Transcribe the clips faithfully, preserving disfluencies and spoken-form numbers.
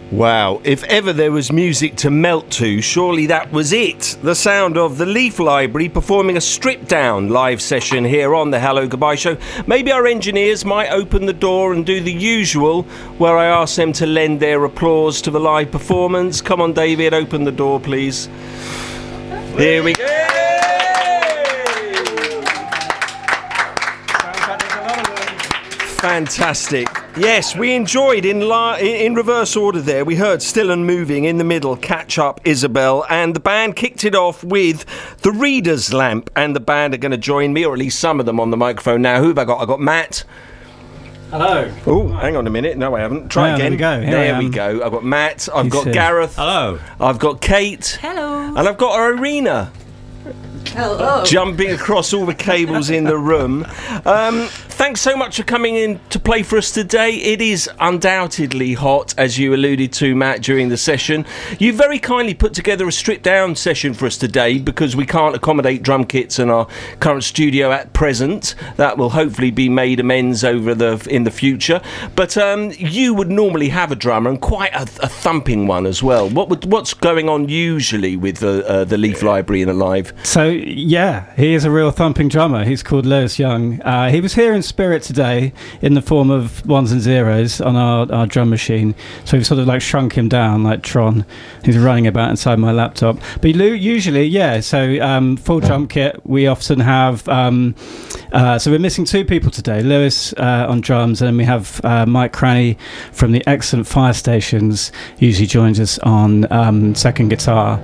Wow, if ever there was music to melt to, surely that was it. The sound of the Leaf Library performing a stripped-down live session here on the Hello Goodbye Show. Maybe our engineers might open the door and do the usual, where I ask them to lend their applause to the live performance. Come on, David, open the door, please. Here we go. Fantastic. Yes, we enjoyed in la- in reverse order there. We heard Still and Moving in the middle, Catch Up Isabel, and the band kicked it off with The Reader's Lamp, and the band are going to join me, or at least some of them on the microphone now. Who have I got? I got Matt. Hello. Oh, hang on a minute. No, I haven't. Try no, again. There we go. Here there we go. I've got Matt. I've You got see. Gareth. Hello. I've got Kate. Hello. And I've got Irina. Hello. Jumping across all the cables in the room. Um, thanks so much for coming in to play for us today. It is undoubtedly hot, as you alluded to, Matt, during the session. You very kindly put together a stripped-down session for us today because we can't accommodate drum kits in our current studio at present. That will hopefully be made amends over the in the future. But um, you would normally have a drummer, and quite a, a thumping one as well. What would, what's going on usually with the, uh, the Leaf Library and Alive? So, yeah, he is a real thumping drummer. He's called Lewis Young. Uh, he was here in spirit today in the form of ones and zeros on our, our drum machine. So we've sort of like shrunk him down like Tron. He's running about inside my laptop. But usually, yeah, so um, full drum kit, we often have... Um, uh, so we're missing two people today. Lewis uh, on drums, and then we have uh, Mike Cranny from the excellent Fire Stations, usually joins us on um, second guitar.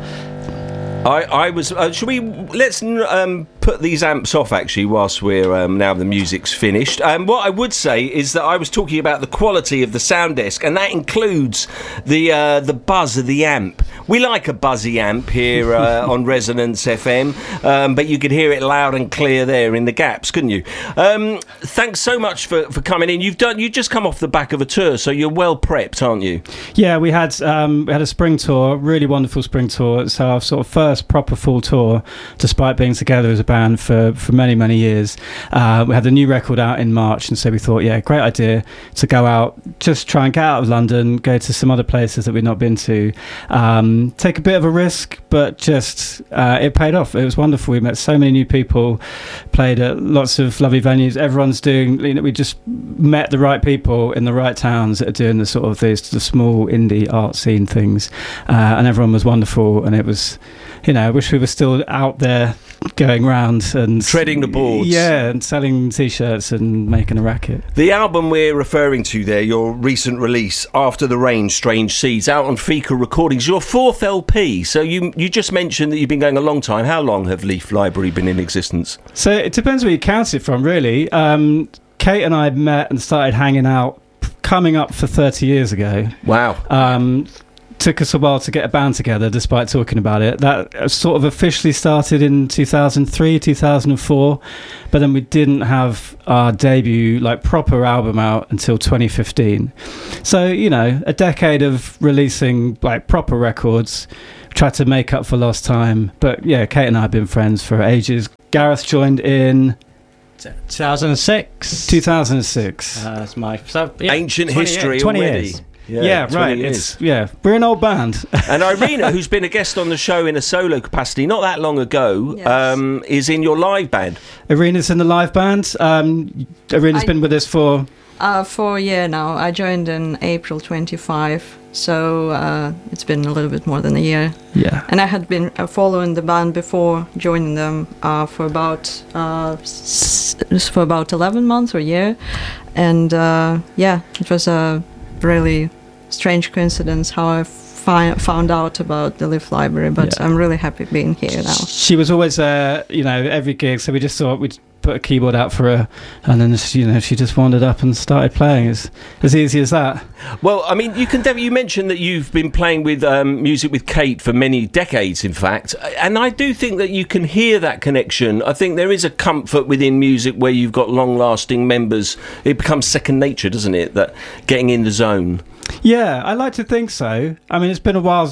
I, I was. Uh, should we? Let's um, put these amps off actually, whilst we're um, now the music's finished. Um, what I would say is that I was talking about the quality of the sound desk, and that includes the uh, the buzz of the amp. We like a buzzy amp here uh, on Resonance F M, um, but you could hear it loud and clear there in the gaps, couldn't you? Um, thanks so much for, for coming in. You've done. You just come off the back of a tour, so you're well prepped, aren't you? Yeah, we had um, we had a spring tour, really wonderful spring tour. So our sort of first proper full tour, despite being together as a band for, for many, many years. Uh, we had the new record out in March, and so we thought, yeah, great idea to go out, just try and get out of London, go to some other places that we've not been to, um, take a bit of a risk, but just uh, it paid off. It was wonderful. We met so many new people, played at lots of lovely venues. Everyone's doing, you know, we just met the right people in the right towns that are doing the sort of these the small indie art scene things, uh, and everyone was wonderful, and it was, you know, I wish we were still out there going round and treading the boards. Yeah, and selling T-shirts and making a racket. The album we're referring to there, your recent release, After the Rain, Strange Seeds, out on Fika Recordings, your fourth L P. So you you just mentioned that you've been going a long time. How long have Leaf Library been in existence? So it depends where you count it from, really. Um, Kate and I met and started hanging out coming up for thirty years ago. Wow. Um, took us a while to get a band together, despite talking about it. That sort of officially started in two thousand three, two thousand four, but then we didn't have our debut, like, proper album out until twenty fifteen. So, you know, a decade of releasing, like, proper records, tried to make up for lost time. But, yeah, Kate and I have been friends for ages. Gareth joined in... two thousand six. two thousand six. Uh, that's my... So, yeah, Ancient twenty history years. twenty already. years. Yeah, Yeah, right. years. It's yeah, we're an old band. And Irina, who's been a guest on the show in a solo capacity not that long ago, Yes. um, is in your live band. Irina's in the live band. Um, Irina's I- been with us for... Uh, for a year now. I joined in April twenty-five, so uh, it's been a little bit more than a year. Yeah. And I had been uh, following the band before joining them uh, for about uh, s- for about eleven months or a year, and uh, yeah, it was a really strange coincidence how I fi- found out about the Leaf Library. But Yeah. I'm really happy being here now. She was always, uh, you know, every gig, so we just thought we'd put a keyboard out for her, and then, you know, she just wandered up and started playing. It's as easy as that. Well, I mean, you can definitely, you mentioned that you've been playing with um, music with Kate for many decades, in fact, and I do think that you can hear that connection. I think there is a comfort within music where you've got long-lasting members. It becomes second nature, doesn't it, that getting in the zone? Yeah, I like to think so. I mean, it's been a while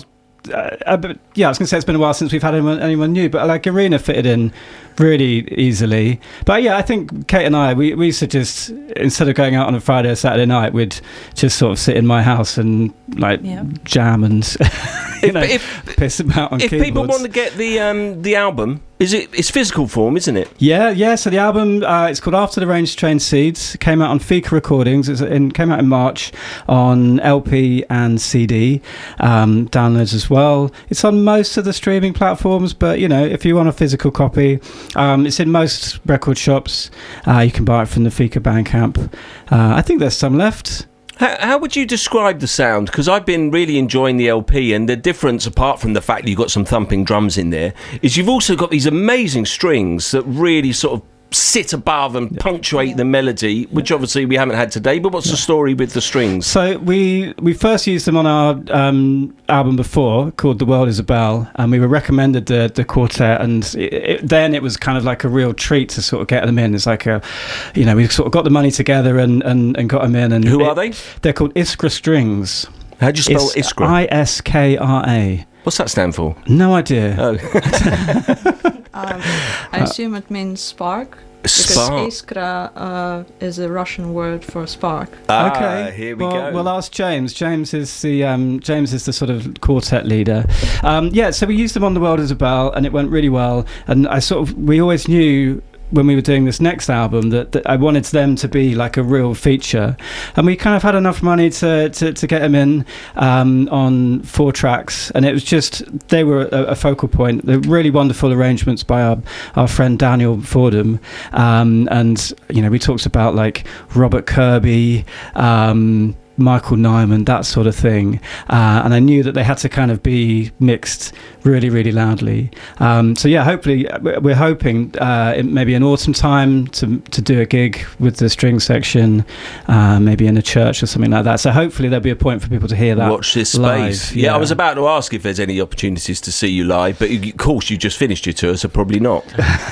uh, uh, but yeah, I was going to say it's been a while since we've had anyone, anyone new, but like Irina fitted in really easily. But yeah, I think Kate and I, we, we used to just, instead of going out on a Friday or Saturday night, we'd just sort of sit in my house and like Yeah. jam and you know, if, piss about on if keyboards. people want to get the um, the album, is it? It's physical form, isn't it? Yeah, yeah. So the album, uh, it's called After the Range Train Seeds. It came out on Fika Recordings. It's in, came out in March on L P and C D. Um, downloads as well. It's on most of the streaming platforms, but you know, if you want a physical copy, um, it's in most record shops. Uh, you can buy it from the Fika Bandcamp. Uh, I think there's some left. How, how would you describe the sound? Because I've been really enjoying the L P, and the difference, apart from the fact that you've got some thumping drums in there, is you've also got these amazing strings that really sort of sit above and punctuate the melody, which obviously we haven't had today. But what's the story with the strings? So we we first used them on our um, album before called The World Is a Bell, and we were recommended the the quartet, and it, it, then it was kind of like a real treat to sort of get them in. It's like a, you know, we sort of got the money together and, and, and got them in. And Who it, are they? They're called Iskra Strings. How do you spell It's Iskra? I S K R A. What's that stand for? No idea. Oh, Um, I assume it means spark. Because spark. iskra uh, is a Russian word for spark. Ah, Okay, here we well, go. We'll ask James. James is the um, James is the sort of quartet leader. Um, yeah, so we used them on The World Is a Bell, and it went really well. And I sort of we always knew when we were doing this next album that, that I wanted them to be like a real feature, and we kind of had enough money to to, to get them in um, on four tracks, and it was just they were a, a focal point. They're really wonderful arrangements by our our friend Daniel Fordham, um, and you know we talked about like Robert Kirby. Um, Michael Nyman, that sort of thing, uh, and I knew that they had to kind of be mixed really, really loudly. Um, so yeah, hopefully we're hoping uh, in maybe in autumn time to to do a gig with the string section, uh, maybe in a church or something like that. So hopefully there'll be a point for people to hear that. Watch this space. live. Yeah, I was about to ask if there's any opportunities to see you live, but of course you just finished your tour, so probably not.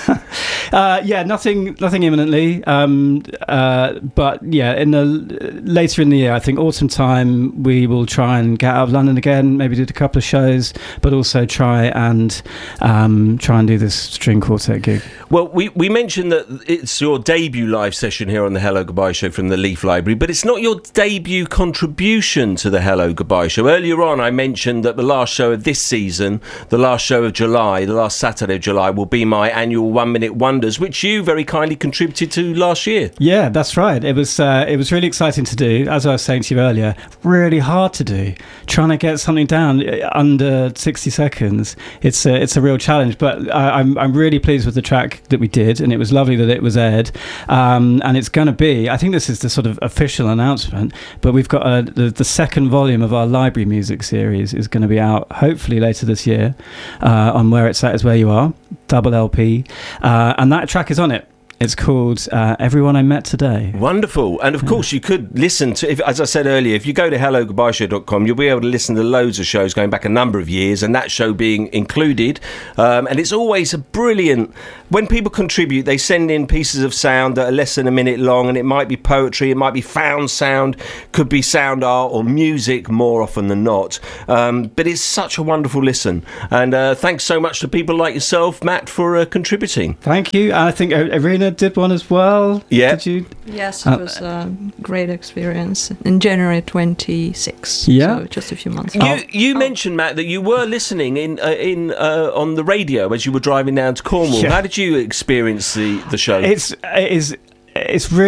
Uh, yeah, nothing, nothing imminently. Um, uh, but yeah, in the later in the year, I think autumn time, we will try and get out of London again. Maybe do a couple of shows, but also try and um, try and do this string quartet gig. Well, we, we mentioned that it's your debut live session here on the Hello Goodbye Show from the Leaf Library, but it's not your debut contribution to the Hello Goodbye Show. Earlier on, I mentioned that the last show of this season, the last show of July, the last Saturday of July, will be my annual One Minute Wonders, which you very kindly contributed to last year. Yeah, that's right. It was uh, it was really exciting to do. As I was saying to you earlier, really hard to do. Trying to get something down under sixty seconds, it's a, it's a real challenge. But I, I'm I'm really pleased with the track that we did, and it was lovely that it was aired. Um, and it's going to be, I think this is the sort of official announcement, but we've got a, the, the second volume of our library music series is going to be out hopefully later this year uh, on Where It's At Is Where You Are, double L P, uh, and that track is on it. It's called uh, Everyone I Met Today. Wonderful. And of course, you could listen to, if, as I said earlier, if you go to hello goodbye show dot com, you'll be able to listen to loads of shows going back a number of years, and that show being included. Um, and it's always a brilliant, when people contribute, they send in pieces of sound that are less than a minute long, and it might be poetry, it might be found sound, could be sound art or music more often than not. Um, but it's such a wonderful listen. And uh, thanks so much to people like yourself, Matt, for uh, contributing. Thank you. I think Irina did one as well. Yeah. Did you? Yes, it Uh, was a great experience in January twenty-sixth. Yeah. So just a few months You, ago. you mentioned, Matt, that you were listening in uh, in uh, on the radio as you were driving down to Cornwall. Yeah. How did you experience the, the show? It's it is it's really